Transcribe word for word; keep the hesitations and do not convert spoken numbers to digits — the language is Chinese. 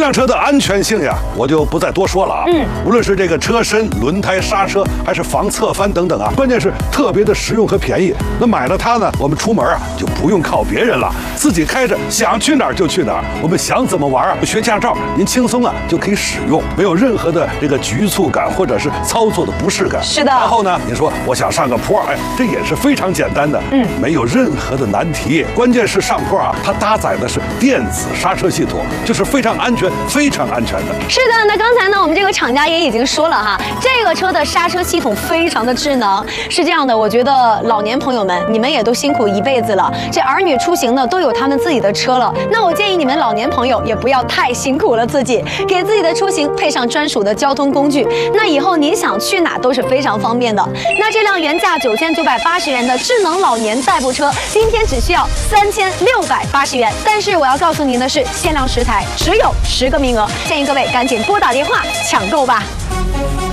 辆车的安全性呀，我就不再多说了啊。嗯，无论是这个车身、轮胎、刹车，还是防侧翻等等啊，关键是特别的实用和便宜。那买了它呢，我们出门啊就不用靠别人了，自己开着想去哪儿就去哪儿，我们想怎么玩啊，学驾照您轻松啊就可以使用，没有任何的这个局促感或者是操作的不适感。 是的。 然后呢，你说我想上个坡，哎，这也是非常简单的，嗯，没有任何的难题。关键是上坡啊，它搭载的是电子刹车系统，就是非常安全、非常安全的。 是的，那刚才呢，我们这个厂家也已经说了哈，这个车的刹车系统非常的智能。是这样的，我觉得老年朋友们，你们也都辛苦一辈子了，这儿女出行呢都有他们自己的车了，那我建议你们老年朋友也不要太辛苦了自己，给自己的出行配上专属的交通工具，那以后你想去哪都是非常方便的。那这辆原价九千九百八十元的智能老年代步车，今天只需要三千六百八十元。但是我要告诉您的是，限量十台，只有十个名额，建议各位赶紧拨打电话抢购吧。